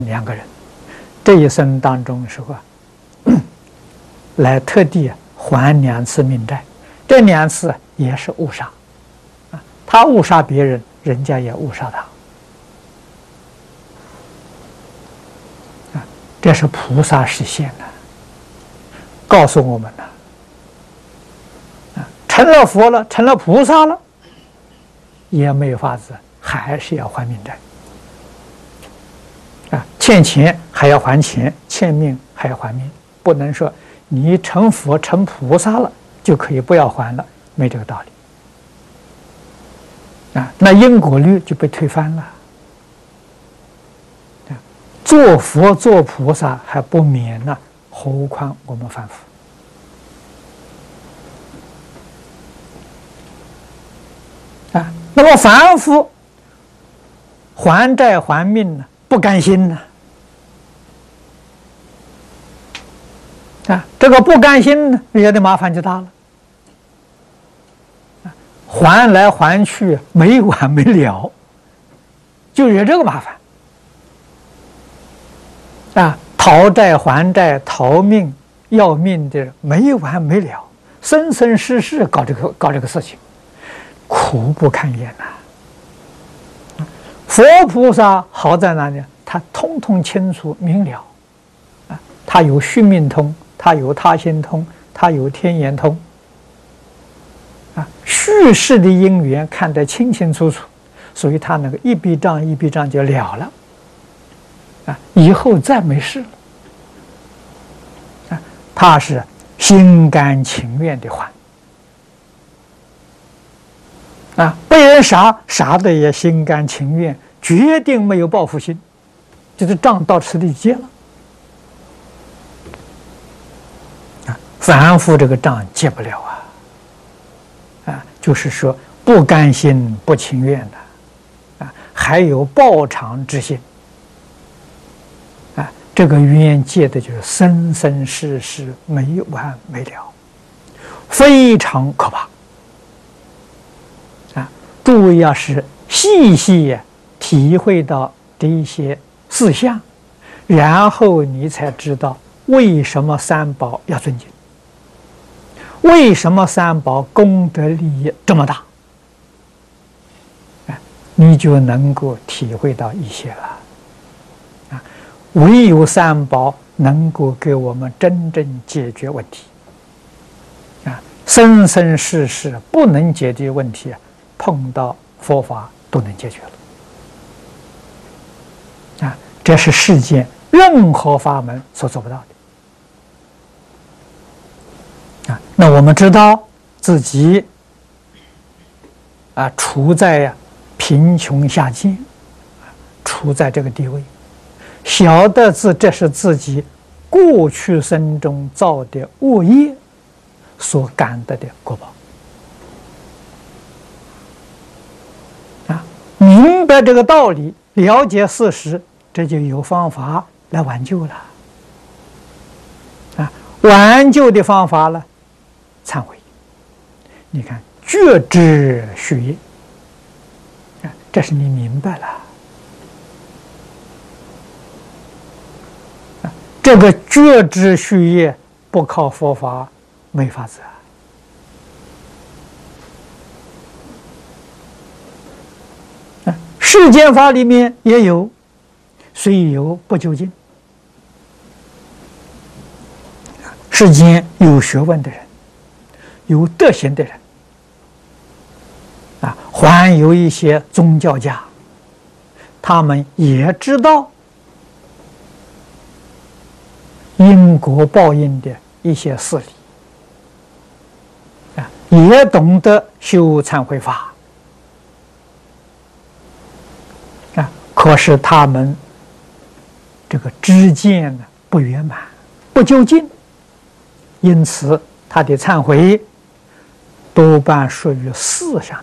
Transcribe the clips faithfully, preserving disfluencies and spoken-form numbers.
两个人这一生当中是吧，来特地还两次命债，这两次也是误杀啊，他误杀别人，人家也误杀他啊，这是菩萨实现的，告诉我们了啊，成了佛了，成了菩萨了，也没有法子，还是要还命债。啊，欠钱还要还钱，欠命还要还命，不能说你成佛成菩萨了就可以不要还了，没这个道理。啊，那因果律就被推翻了。啊，做佛做菩萨还不免呢，何况我们凡夫？啊，那么凡夫还债还命呢？不甘心呢，啊，这个不甘心呢，惹的麻烦就大了，还来还去没完没了，就惹这个麻烦，啊，讨债还债、逃命要命的没完没了，生生世世搞这个搞这个事情，苦不堪言呐。佛菩萨好在哪里？他通通清楚明了，啊，他有续命通，他有他心通，他有天眼通，啊，续世的因缘看得清清楚楚，所以他那个一笔账一笔账就了了，啊，以后再没事了，啊，他是心甘情愿的还，啊，被人杀杀的也心甘情愿。决定没有报复心，就是账到此地结了啊！凡夫这个账结不了啊！啊，就是说不甘心、不情愿的啊，还有报偿之心啊，这个冤结的就是生生世世没完没了，非常可怕啊！注意要是细细呀。体会到这一些事项，然后你才知道为什么三宝要尊敬，为什么三宝功德利益这么大，你就能够体会到一些了。啊，唯有三宝能够给我们真正解决问题。啊，生生世世不能解决问题，碰到佛法都能解决了。啊，这是世间任何法门所做不到的。啊，那我们知道自己啊处在呀、啊、贫穷下贱，处在这个地位，晓得自这是自己过去生中造的恶业所感得的果报。啊，明白这个道理，了解事实。这就有方法来挽救了，啊，挽救的方法呢，忏悔。你看，觉知续业，啊，这是你明白了，啊，这个觉知续业不靠佛法没法子啊。啊，世间法里面也有。虽有不究竟，世间有学问的人，有德行的人，啊，还有一些宗教家，他们也知道因果报应的一些事理，啊，也懂得修忏悔法，啊，可是他们。这个知见呢不圆满，不究竟，因此他的忏悔多半属于事上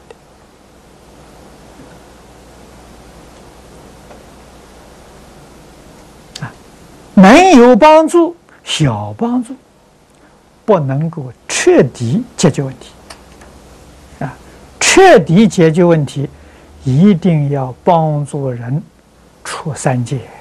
的，啊，能有帮助，小帮助，不能够彻底解决问题，啊，彻底解决问题，一定要帮助人出三界。